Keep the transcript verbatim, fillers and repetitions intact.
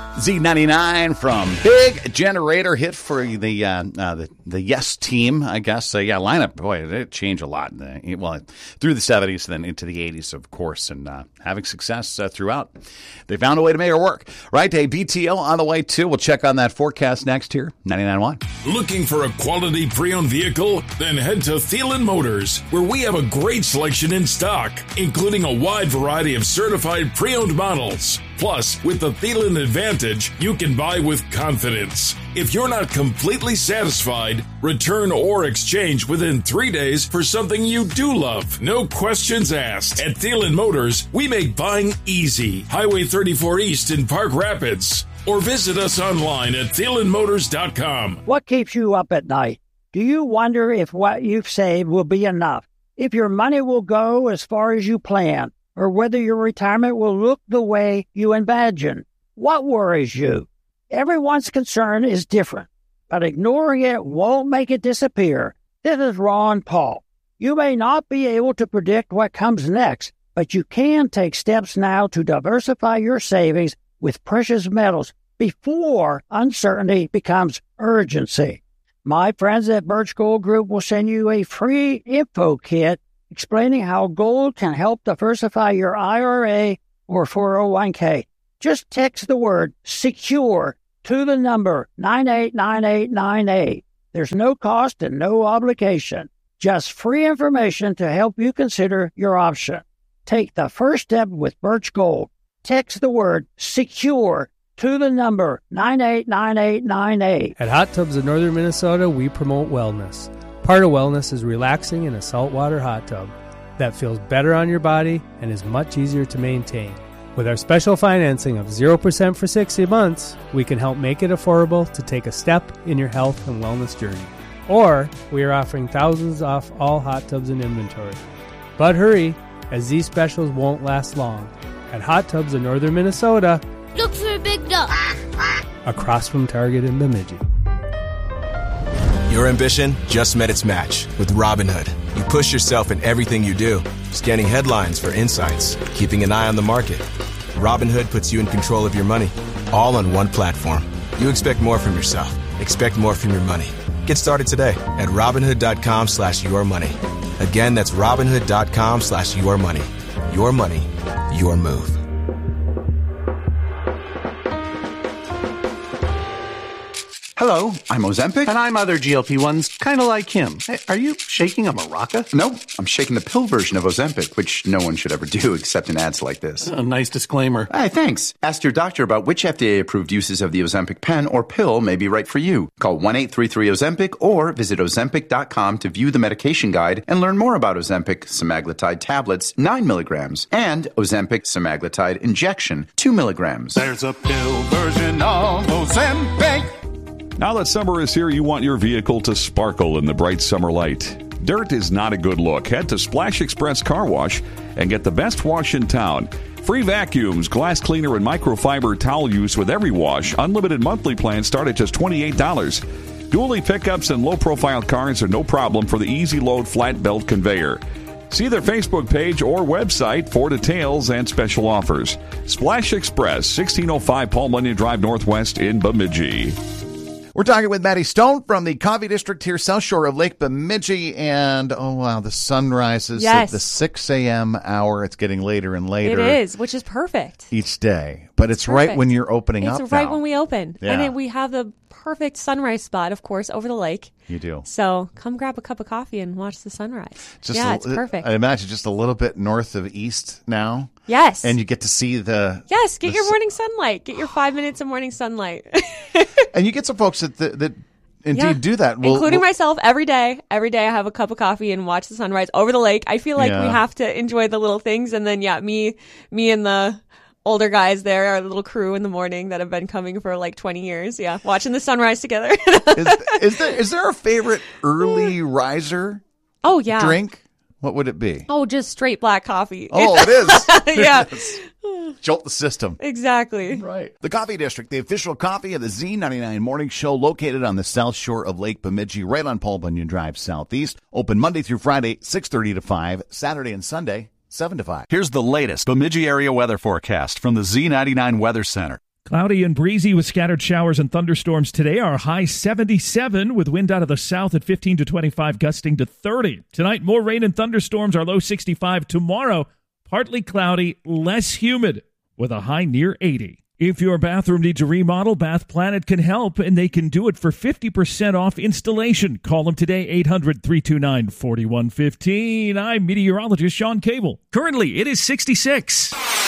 Z ninety-nine from Big Generator hit for the uh, uh, the, the Yes team, I guess. Uh, yeah, lineup, boy, it changed a lot. The, well, through the seventies, then into the eighties, of course, and uh, having success uh, throughout. They found a way to make it work. Right, a B T O on the way, too. We'll check on that forecast next here, ninety-nine point one. Looking for a quality pre-owned vehicle? Then head to Thielen Motors, where we have a great selection in stock, including a wide variety of certified pre-owned models. Plus, with the Thielen Advantage, you can buy with confidence. If you're not completely satisfied, return or exchange within three days for something you do love. No questions asked. At Thielen Motors, we make buying easy. Highway thirty-four East in Park Rapids. Or visit us online at thielen motors dot com. What keeps you up at night? Do you wonder if what you've saved will be enough? If your money will go as far as you plan? Or whether your retirement will look the way you imagine? What worries you? Everyone's concern is different, but ignoring it won't make it disappear. This is Ron Paul. You may not be able to predict what comes next, but you can take steps now to diversify your savings with precious metals before uncertainty becomes urgency. My friends at Birch Gold Group will send you a free info kit explaining how gold can help diversify your I R A or four oh one k. Just text the word SECURE to the number nine eight nine eight nine eight. There's no cost and no obligation. Just free information to help you consider your option. Take the first step with Birch Gold. Text the word SECURE to the number nine eight nine eight nine eight. At Hot Tubs of Northern Minnesota, we promote wellness. Part of wellness is relaxing in a saltwater hot tub that feels better on your body and is much easier to maintain. With our special financing of zero percent for sixty months, we can help make it affordable to take a step in your health and wellness journey. Or we are offering thousands off all hot tubs in inventory. But hurry, as these specials won't last long. At Hot Tubs of Northern Minnesota, look for a big duck. Across from Target in Bemidji. Your ambition just met its match with Robinhood. You push yourself in everything you do, scanning headlines for insights, keeping an eye on the market. Robinhood puts you in control of your money, all on one platform. You expect more from yourself. Expect more from your money. Get started today at Robinhood.com slash your money. Again, that's Robinhood.com slash your money. Your money, your move. Hello, I'm Ozempic. And I'm other G L P ones, kind of like him. Hey, are you shaking a maraca? No, I'm shaking the pill version of Ozempic, which no one should ever do except in ads like this. A nice disclaimer. Hey, thanks. Ask your doctor about which F D A-approved uses of the Ozempic pen or pill may be right for you. Call one eight three three Ozempic or visit Ozempic dot com to view the medication guide and learn more about Ozempic semaglutide tablets, nine milligrams, and Ozempic semaglutide injection, two milligrams. There's a pill version of Ozempic. Now that summer is here, you want your vehicle to sparkle in the bright summer light. Dirt is not a good look. Head to Splash Express Car Wash and get the best wash in town. Free vacuums, glass cleaner, and microfiber towel use with every wash. Unlimited monthly plans start at just twenty-eight dollars. Dually pickups and low-profile cars are no problem for the Easy Load flat belt conveyor. See their Facebook page or website for details and special offers. Splash Express, sixteen oh five Paul Bunyan Drive Northwest in Bemidji. We're talking with Maddie Stone from the Coffee District here, south shore of Lake Bemidji, and oh wow, the sun rises yes. at the six a.m. hour. It's getting later and later. It is, which is perfect. Each day. But it's, it's right when you're opening it's up It's right now. when we open. Yeah. And then we have the perfect sunrise spot, of course, over the lake. You do. So come grab a cup of coffee and watch the sunrise. Just yeah, a, it's perfect. I imagine just a little bit north of east now. Yes. And you get to see the... Yes, get the, your morning sunlight. Get your five minutes of morning sunlight. And you get some folks that... that, that Indeed, yeah. do that. We'll, Including we'll, myself every day. Every day I have a cup of coffee and watch the sunrise over the lake. I feel like yeah. we have to enjoy the little things. And then, yeah, me me and the older guys there, our little crew in the morning that have been coming for like twenty years. Yeah, watching the sunrise together. is, is, there, is there a favorite early riser oh, yeah. drink? What would it be? Oh, just straight black coffee. Oh, it is. Yeah. Jolt the system. Exactly. Right. The Coffee District, the official coffee of the Z ninety-nine Morning Show, located on the south shore of Lake Bemidji, right on Paul Bunyan Drive Southeast. Open Monday through Friday, six thirty to five, Saturday and Sunday, seven to five. Here's the latest Bemidji area weather forecast from the Z ninety-nine Weather Center. Cloudy and breezy with scattered showers and thunderstorms today. Our high seventy-seven with wind out of the south at fifteen to twenty-five, gusting to thirty. Tonight, more rain and thunderstorms. Our low sixty-five. Tomorrow, partly cloudy, less humid with a high near eighty. If your bathroom needs a remodel, Bath Planet can help, and they can do it for fifty percent off installation. Call them today, eight hundred, three two nine, four one one five. I'm meteorologist Sean Cable. Currently, it is sixty-six.